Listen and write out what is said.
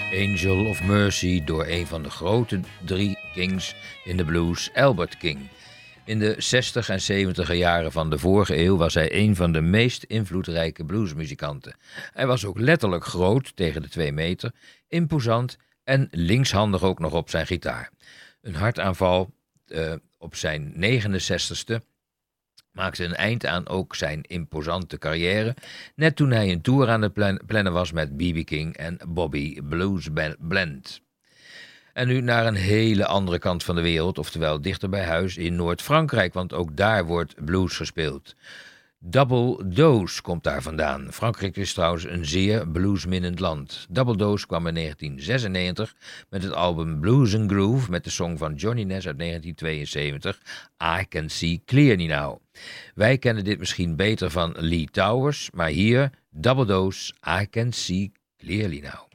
Angel of Mercy door een van de grote drie kings in de blues, Albert King. In de 60 en 70 jaren van de vorige eeuw was hij een van de meest invloedrijke bluesmuzikanten. Hij was ook letterlijk groot, tegen de 2 meter, imposant en linkshandig ook nog op zijn gitaar. Een hartaanval op zijn 69ste maakte een eind aan ook zijn imposante carrière, net toen hij een tour aan het plannen was met B.B. King en Bobby Blues Blend. En nu naar een hele andere kant van de wereld, oftewel dichter bij huis in Noord-Frankrijk, want ook daar wordt blues gespeeld. Double Dose komt daar vandaan. Frankrijk is trouwens een zeer bluesminnend land. Double Dose kwam in 1996 met het album Blues and Groove met de song van Johnny Nash uit 1972, I Can See Clearly Now. Wij kennen dit misschien beter van Lee Towers, maar hier Double Dose, I Can See Clearly Now.